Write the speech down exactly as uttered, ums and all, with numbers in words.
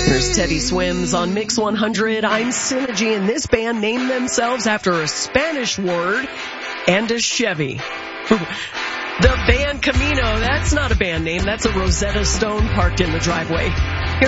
Here's Teddy Swims on Mix one hundred. I'm Synergy, and this band named themselves after a Spanish word and a Chevy. The band Camino, that's not a band name, that's a Rosetta Stone parked in the driveway.